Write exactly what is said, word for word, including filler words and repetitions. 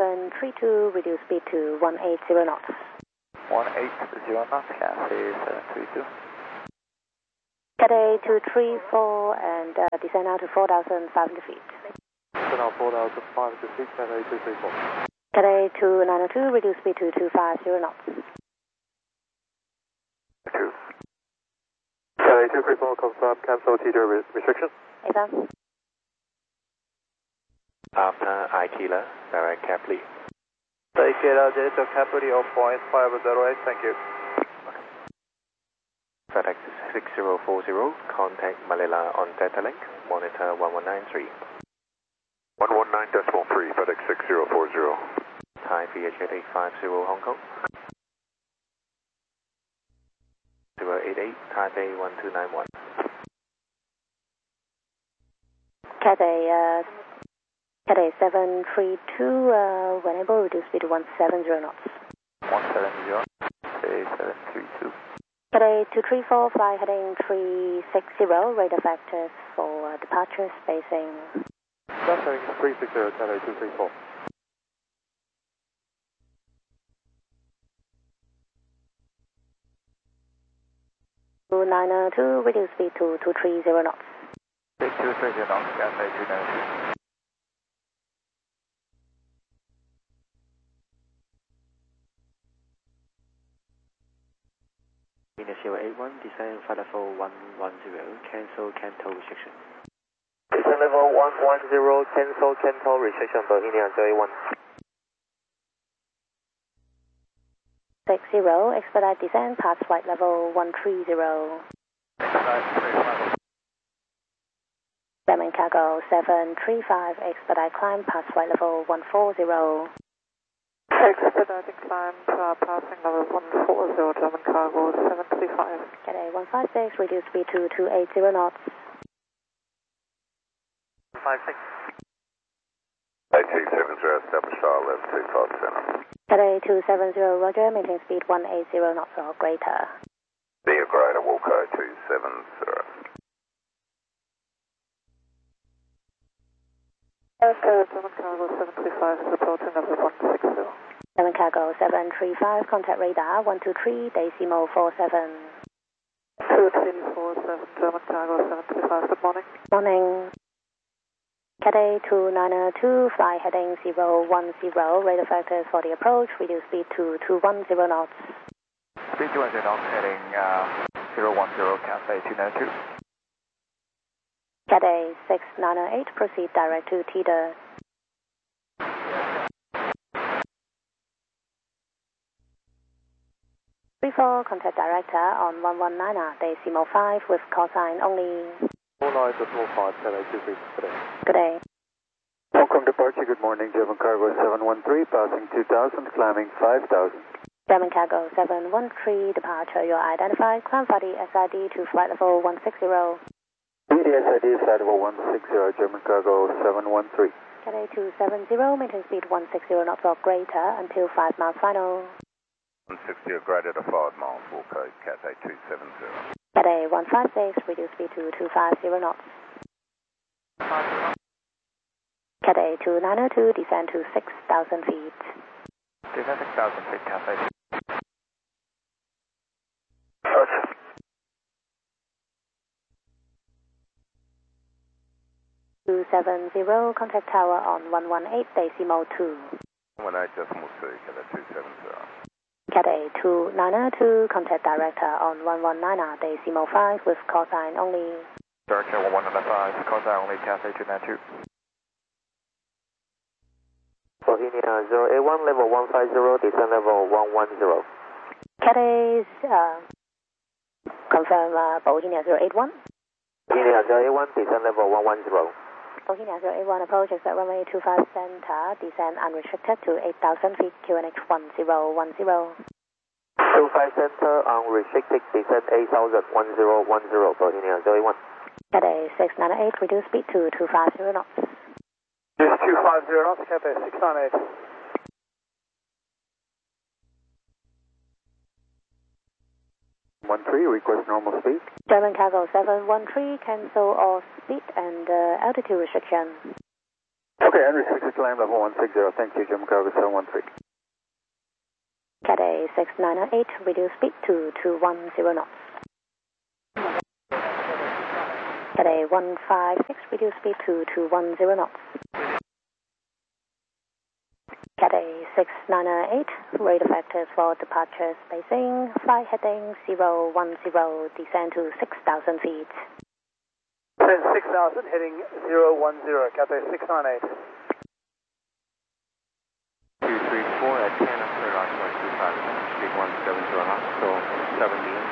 seven three two, reduce speed to one eighty knots. one eighty knots, Cathay seven three two. Cathay two three four and uh, descend now to four thousand five hundred feet. So now four thousand five hundred feet, Cathay two three four. Cathay two nine zero two, reduce speed to two fifty knots. two. Cathay two three four, confirm, cancel teeter re restriction. Affirm. After Aikila, direct cap lead. Aikila, Delta Capri zero point five zero eight, thank you. FedEx six zero four zero, contact Manila on data link, monitor one one nine three. one one nine point three, FedEx six zero four zero. Thai V H eight eight five zero, Hong Kong. zero eight eight, Taipei one two nine one. Cathay, uh, Cathay seven three two, uh, when able, reduce speed to one seventy knots. one seventy, Cathay seven three two. Cathay two three four, fly heading three sixty, radar factors for uh, departure spacing. That's heading three sixty, Cathay two three four. two nine zero two, reduce speed to two three zero knots. two three zero knots, Cathay two nine two. zero eight one, descend flight level one one zero, cancel Canto restriction. Descend level one one zero, cancel Canto restriction, Bohemia zero eight one. six zero, expedite descent past flight level one three zero. Lemon Cargo seven three five, expedite climb past flight level one four zero. Expediting climb, uh, passing level one four zero, German Cargo seven three five. Cathay one five six, reduce speed to two eighty knots. five six. A T seven zero, establish R eleven two five center. Cathay two seven zero, roger, maintain speed one eighty knots or greater. Be a greater, Wilco two seven zero. Okay, German Cargo seven three five is approaching level one six zero. German Cargo seven three five, contact radar one two three, decimal four seven. two three four seven, German Cargo seven three five, good morning. Morning. Cathay two nine zero two, fly heading zero one zero, radar factors for the approach, reduce speed to two one zero knots. Speed two one zero knots, heading uh, zero one zero, Cathay two nine two. Cathay six nine zero eight, proceed direct to Teeter. three four, contact director on one one nine, decimal five with call sign only. four nine decimal five, Cathay two three four. Good day. Hong Kong departure, good morning, German Cargo seven one three, passing two thousand, climbing five thousand. German Cargo seven one three, departure, you're identified, climb for the S I D to flight level one six zero. B D S I D, flight level one six zero, German Cargo seven one three. Cathay two seven zero, maintain speed one sixty knots or greater until five miles final. one sixty or greater to five miles, Wilco, Cathay two seven zero. Cathay one five six, reduce speed to two fifty knots. Cathay two nine zero two, descend to six thousand feet. Descend six thousand feet, Cathay. two seven zero, contact tower on one one eight, decimal two. one eight decimal two, Cathay two seven zero. Cathay two nine zero two, contact director on one one nine, decimal five with call sign only. Director one one nine five, call sign only, Cathay two nine two. Bohemia zero eight one, level one five zero, descend level one one zero. Cathay, uh, confirm uh, Bohemia zero eight one. Bohemia zero eight one, descend level one one zero. Bohemia zero eight one, approach exit runway two five center, descend unrestricted to eight thousand feet, Q N H one zero one zero. two five center, unrestricted, descend eight thousand, one zero one zero, Bohemia zero eight one. Cathay six nine eight, reduce speed to two fifty knots. This is two five zero knots, Cathay six nine eight. one three, request normal speed. German Cargo seven one three, cancel all speed and uh, altitude restriction. Okay, unrestricted climb level one six zero, thank you, German Cargo seven one three. Cathay six nine eight, reduce speed to two one zero knots. Cathay one five six, reduce speed to two one zero knots. Cathay six nine eight, radar factors for departure spacing, flight heading zero one zero, descend to six thousand feet. Descend six thousand, heading zero one zero, Cathay six nine eight. two three four at ten after Rockland two five, speed one seven two knots, so seventeen.